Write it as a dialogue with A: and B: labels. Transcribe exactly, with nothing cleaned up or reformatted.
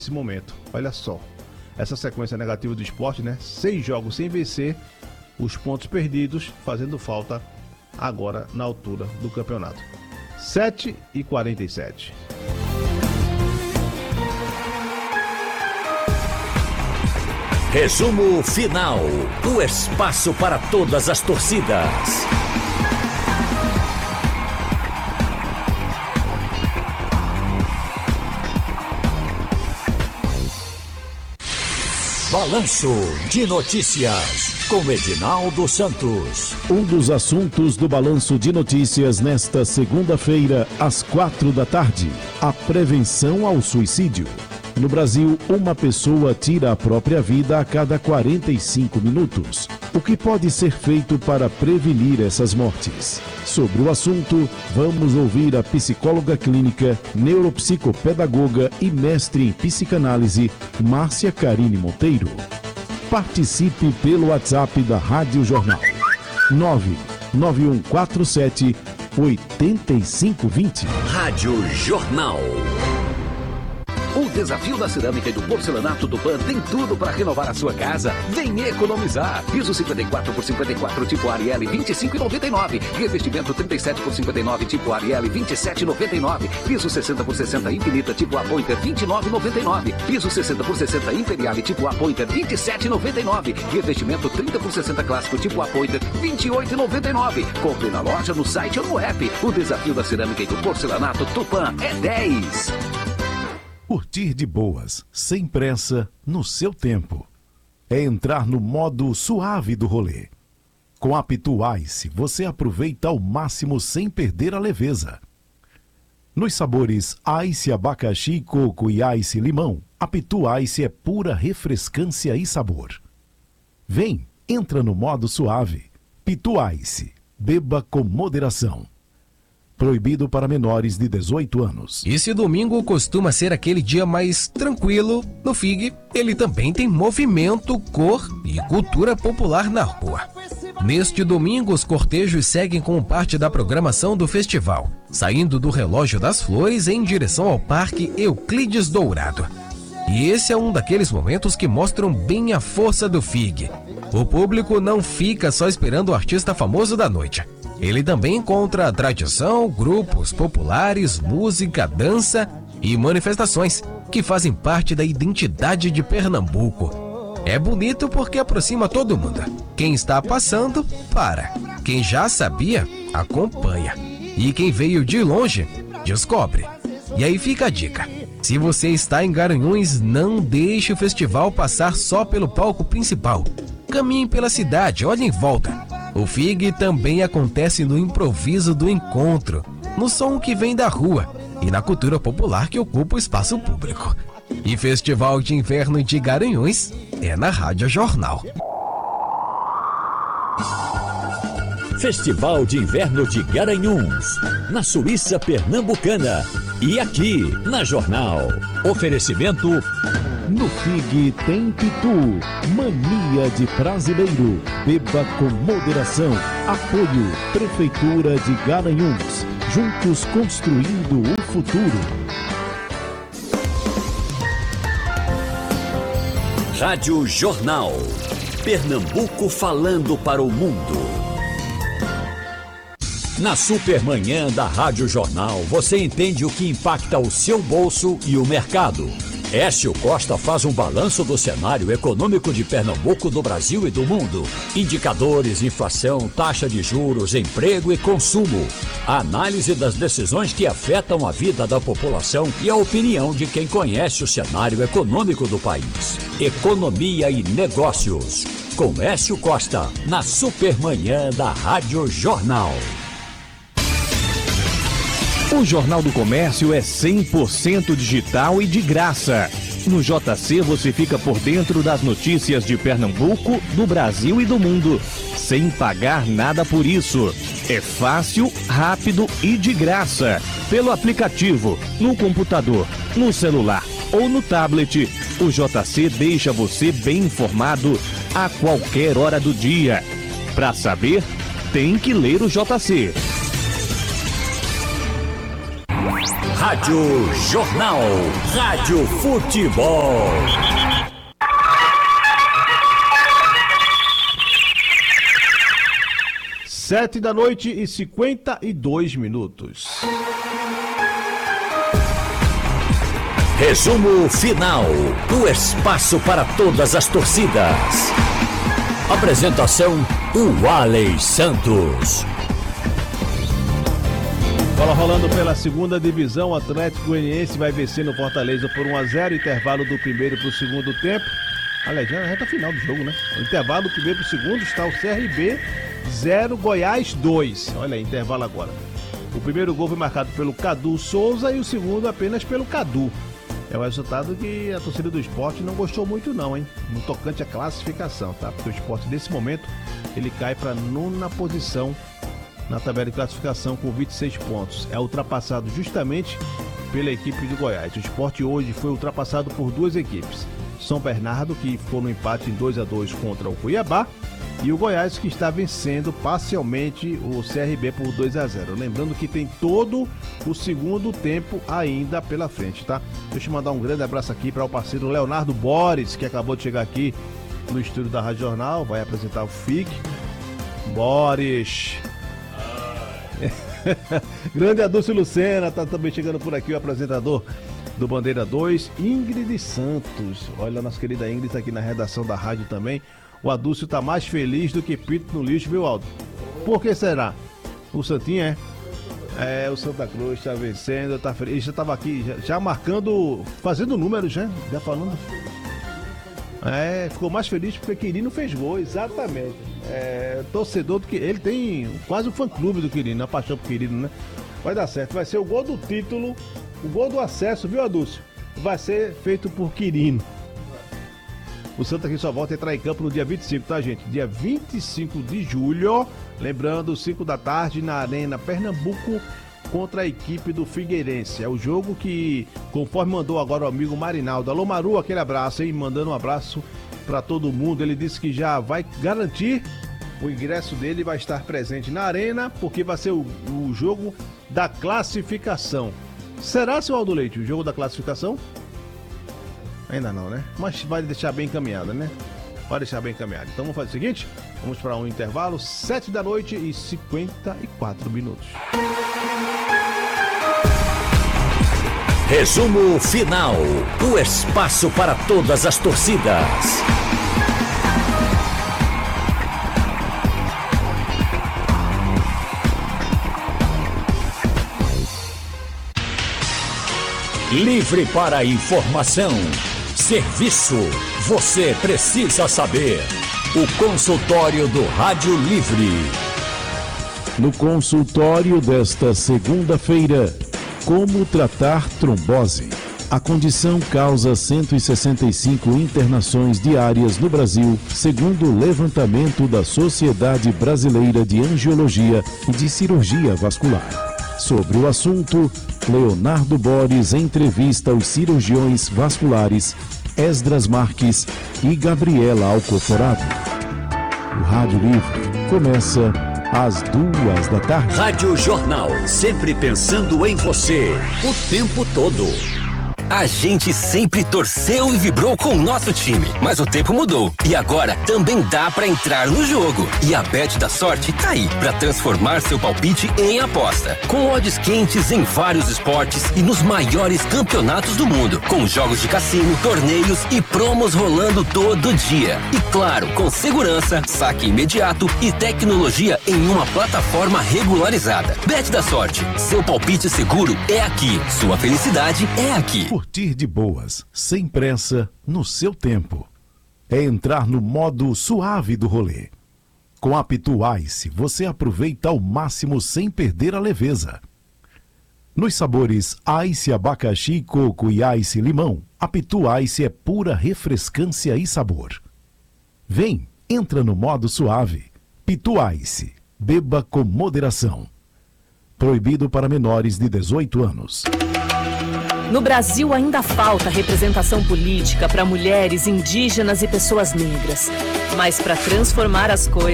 A: nesse momento. Olha só, essa sequência negativa do esporte, né? Seis jogos sem vencer, os pontos perdidos fazendo falta agora na altura do campeonato. sete e quarenta e sete.
B: Resumo final. O espaço para todas as torcidas. Balanço de Notícias, com Edinaldo Santos.
C: Um dos assuntos do Balanço de Notícias nesta segunda-feira, às quatro da tarde, a prevenção ao suicídio. No Brasil, uma pessoa tira a própria vida a cada quarenta e cinco minutos. O que pode ser feito para prevenir essas mortes? Sobre o assunto, vamos ouvir a psicóloga clínica, neuropsicopedagoga e mestre em psicanálise, Márcia Carine Monteiro. Participe pelo WhatsApp da Rádio Jornal. nove nove um quatro sete oito cinco dois zero.
B: Rádio Jornal.
D: O desafio da cerâmica e do porcelanato Tupã tem tudo para renovar a sua casa. Vem economizar. Piso cinquenta e quatro por cinquenta e quatro tipo Ariel vinte e cinco reais e noventa e nove centavos. Revestimento trinta e sete por cinquenta e nove tipo Ariel vinte e sete reais e noventa e nove centavos. Piso sessenta por sessenta Infinita tipo Apointer vinte e nove reais e noventa e nove centavos. Piso sessenta por sessenta Imperial tipo Apointer vinte e sete reais e noventa e nove centavos. Revestimento trinta por sessenta Clássico tipo Apointer vinte e oito reais e noventa e nove centavos. Compre na loja, no site ou no app. O desafio da cerâmica e do porcelanato Tupã é dez.
C: Curtir de boas, sem pressa, no seu tempo. É entrar no modo suave do rolê. Com a Pitu Ice, você aproveita ao máximo sem perder a leveza. Nos sabores Ice abacaxi, coco e Ice limão, a Pitu Ice é pura refrescância e sabor. Vem, entra no modo suave. Pitu Ice, beba com moderação. Proibido para menores de dezoito anos.
E: Esse domingo costuma ser aquele dia mais tranquilo. No F I G, ele também tem movimento, cor e cultura popular na rua. Neste domingo, os cortejos seguem como parte da programação do festival, saindo do Relógio das Flores em direção ao Parque Euclides Dourado. E esse é um daqueles momentos que mostram bem a força do F I G. O público não fica só esperando o artista famoso da noite. Ele também encontra tradição, grupos populares, música, dança e manifestações que fazem parte da identidade de Pernambuco. É bonito porque aproxima todo mundo. Quem está passando, para. Quem já sabia, acompanha. E quem veio de longe, descobre. E aí fica a dica. Se você está em Garanhuns, não deixe o festival passar só pelo palco principal. Caminhe pela cidade, olhe em volta. O F I G também acontece no improviso do encontro, no som que vem da rua e na cultura popular que ocupa o espaço público. E Festival de Inverno de Garanhuns é na Rádio Jornal.
B: Festival de Inverno de Garanhuns, na Suíça Pernambucana. E aqui, na Jornal. Oferecimento...
C: No F I G tem Pitu, mania de brasileiro. Beba com moderação. Apoio, Prefeitura de Garanhuns. Juntos construindo o futuro.
B: Rádio Jornal. Pernambuco falando para o mundo. Na Supermanhã da Rádio Jornal, você entende o que impacta o seu bolso e o mercado. Écio Costa faz um balanço do cenário econômico de Pernambuco, do Brasil e do mundo. Indicadores, inflação, taxa de juros, emprego e consumo. A análise das decisões que afetam a vida da população e a opinião de quem conhece o cenário econômico do país. Economia e negócios. Com Écio Costa, na Supermanhã da Rádio Jornal.
F: O Jornal do Comércio é cem por cento digital e de graça. No J C você fica por dentro das notícias de Pernambuco, do Brasil e do mundo, sem pagar nada por isso. É fácil, rápido e de graça. Pelo aplicativo, no computador, no celular ou no tablet, o J C deixa você bem informado a qualquer hora do dia. Para saber, tem que ler o J C.
B: Rádio Jornal. Rádio Futebol.
A: Sete da noite e cinquenta e dois minutos.
B: Resumo final. O espaço para todas as torcidas. Apresentação: o Aley Santos.
A: Bola rolando pela segunda divisão, o Atlético Goianiense vai vencendo o Fortaleza por um a zero, intervalo do primeiro para o segundo tempo. Aliás, já é a reta final do jogo, né? O intervalo do primeiro para o segundo está o C R B zero, Goiás dois. Olha aí, intervalo agora. O primeiro gol foi marcado pelo Cadu Souza e o segundo apenas pelo Cadu. É o resultado que a torcida do Sport não gostou muito não, hein? No tocante à classificação, tá? Porque o Sport, nesse momento, ele cai para a nona posição na tabela de classificação com vinte e seis pontos. É ultrapassado justamente pela equipe de Goiás. O Sport hoje foi ultrapassado por duas equipes. São Bernardo, que ficou no empate em dois a dois contra o Cuiabá, e o Goiás, que está vencendo parcialmente o C R B por dois a zero. Lembrando que tem todo o segundo tempo ainda pela frente, tá? Deixa eu mandar um grande abraço aqui para o parceiro Leonardo Boris, que acabou de chegar aqui no estúdio da Rádio Jornal, vai apresentar o F I C. Boris... Grande Adúcio Lucena, tá também chegando por aqui o apresentador do Bandeira dois, Ingrid Santos. Olha, a nossa querida Ingrid tá aqui na redação da rádio também. O Adúcio tá mais feliz do que pito no lixo, viu, Aldo? Por que será? O Santinho é? É, o Santa Cruz tá vencendo, tá feliz. Ele já tava aqui, já, já marcando, fazendo números, já, já falando. É, ficou mais feliz porque Quirino fez gol, exatamente. É, torcedor do que ele tem quase um fã-clube do Quirino, a paixão por Quirino, né? Vai dar certo, vai ser o gol do título, o gol do acesso, viu, Adúcio? Vai ser feito por Quirino. O Santa aqui só volta a entrar em campo no dia vinte e cinco, tá, gente? Dia vinte e cinco de julho, lembrando, cinco da tarde na Arena Pernambuco, contra a equipe do Figueirense. É o jogo que, conforme mandou agora o amigo Marinaldo. Alô, Maru, aquele abraço, hein? Mandando um abraço para todo mundo. Ele disse que já vai garantir o ingresso dele, vai estar presente na Arena, porque vai ser o, o jogo da classificação. Será, seu Aldo Leite, o jogo da classificação? Ainda não, né? Mas vai deixar bem encaminhada, né? Vai deixar bem encaminhada. Então vamos fazer o seguinte, vamos para um intervalo, sete da noite e cinquenta e quatro minutos.
B: Resumo final. O espaço para todas as torcidas. Livre para informação. Serviço. Você precisa saber. O consultório do Rádio Livre.
C: No consultório desta segunda-feira, como tratar trombose? A condição causa cento e sessenta e cinco internações diárias no Brasil, segundo o levantamento da Sociedade Brasileira de Angiologia e de Cirurgia Vascular. Sobre o assunto, Leonardo Boris entrevista os cirurgiões vasculares Esdras Marques e Gabriela Alcoforado. O Rádio Livre começa às duas da tarde.
B: Rádio Jornal, sempre pensando em você, o tempo todo.
G: A gente sempre torceu e vibrou com o nosso time, mas o tempo mudou. E agora também dá pra entrar no jogo. E a Bet da Sorte tá aí pra transformar seu palpite em aposta. Com odds quentes em vários esportes e nos maiores campeonatos do mundo. Com jogos de cassino, torneios e promos rolando todo dia. E claro, com segurança, saque imediato e tecnologia em uma plataforma regularizada. Bet da Sorte, seu palpite seguro é aqui. Sua felicidade é aqui.
C: Curtir de boas, sem pressa, no seu tempo. É entrar no modo suave do rolê. Com a Pitu Ice, você aproveita ao máximo sem perder a leveza. Nos sabores Ice Abacaxi, Coco e Ice Limão, a Pitu Ice é pura refrescância e sabor. Vem, entra no modo suave. Pitu Ice, beba com moderação. Proibido para menores de dezoito anos.
H: No Brasil ainda falta representação política para mulheres, indígenas e pessoas negras. Mas para transformar as coisas